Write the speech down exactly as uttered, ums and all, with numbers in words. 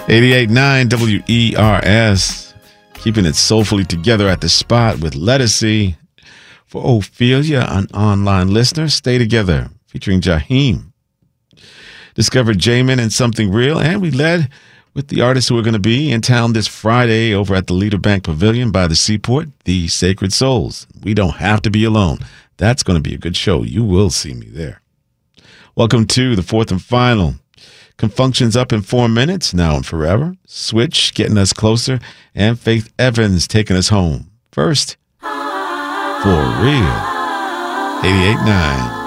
eighty-eight point nine W E R S. Keeping it soulfully together at the spot with Lettucey. For Ophelia, an online listener, Stay Together, featuring Jaheim. Discovered Jamin and Something Real, and we led with the artists who are going to be in town this Friday over at the Leader Bank Pavilion by the Seaport, The Sacred Souls. We Don't Have to Be Alone. That's going to be a good show. You will see me there. Welcome to the fourth and final. Confunction's up in four minutes, now and forever. Switch getting us closer, and Faith Evans taking us home. First, For Real, eighty-eight point nine.